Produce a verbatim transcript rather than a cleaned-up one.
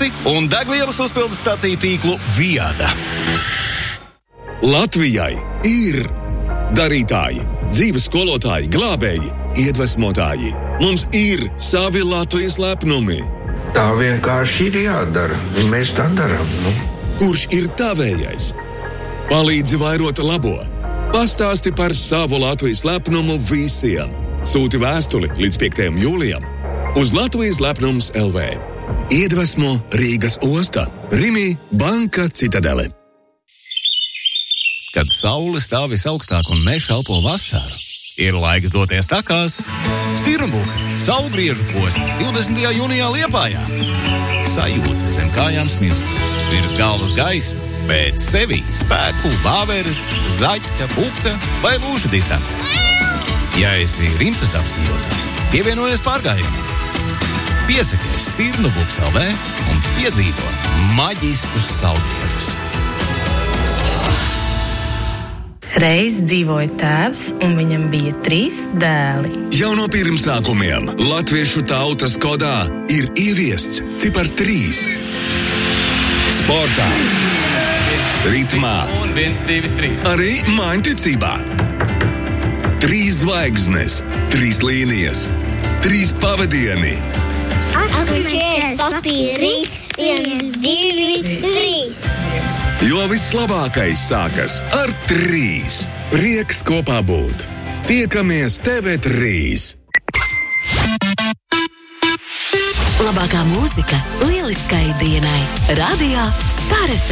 Silci un degvielas uzpildes staciju tīklu Viada. Latvijai ir darītāji, dzīves skolotāji, glābēji, iedvesmotāji. Mums ir savi Latvijas lepnumi. Tā vienkārši ir jādara, un mēs tā darām. Nu. Kurš ir tavējais? Palīdzi vairot labo. Pastāsti par savu Latvijas lepnumu visiem. Sūti vēstuli līdz piektajam jūlijam uz Latvijas lepnums L V. Iedvesmo Rīgas osta, Rimi Banka Citadele. Kad saule stāv visaugstāk un mežs elpo vasaru, ir laiks doties takās. Stirnbuka saulgriežu posms divdesmitajā jūnijā Liepājā. Sajūta zem kājām smilts, virs galvas gaisma, bet sevī spēku, bāveres, zaķa, puka vai lūša distancē. Ja esi rimtas dabas mīļotājs, pievienojies pārgājienam. Piesakies Stirnbuks L V un piedzīvo maģiskus saulgriežus. Reiz dzīvoja tēvs, un viņam bija trīs dēli. Jau no pirmsākumiem latviešu tautas kodā ir ieviests cipars trīs. Sportā, ritmā, arī mainticībā. Trīs zvaigznes, trīs līnijas, trīs pavadieni. Atpakaļ papīrīt, viens, divi, trīs. Jo vislabākais sākas ar trīs. Prieks kopā būt. Tiekamies T V trīs. Labākā mūzika lieliskai dienai. Radio Star F M.